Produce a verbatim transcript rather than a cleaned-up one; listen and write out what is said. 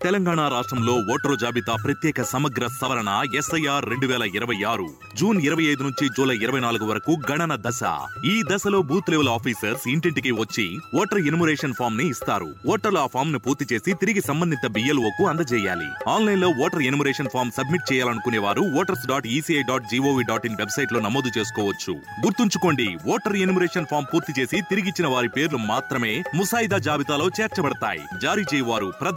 తెలంగాణ రాష్ట్రంలో ఓటరు జాబితా ప్రత్యేక సమగ్ర సవరణ ఎస్ఐఆర్ రెండు వేల ఇరవై ఆరు జూన్ ఇరవై ఐదు నుంచి జూలై ఇరవై నాలుగు వరకు గణన దశ. ఈ దశలో బూత్ లెవెల్ ఆఫీసర్స్ ఇంటింటికి వచ్చి ఓటర్ ఎన్యుమరేషన్ ఫామ్ ని ఇస్తారు. ఓటర్లు ఆ ఫామ్ ను పూర్తి చేసి తిరిగి సంబంధిత బిఎల్ఓకు అందజేయాలి. ఆన్లైన్ లో ఓటర్ ఎన్యుమరేషన్ ఫామ్ సబ్మిట్ చేయాలనుకునే వారు voters dot ECI dot GOV dot in website లో నమోదు చేసుకోవచ్చు. గుర్తుంచుకోండి, ఓటర్ ఎన్యుమరేషన్ ఫామ్ పూర్తి చేసి తిరిగిచ్చిన వారి పేర్లు మాత్రమే ముసాయిదా జాబితాలో చేర్చబడతాయి. జారీ చేయవారు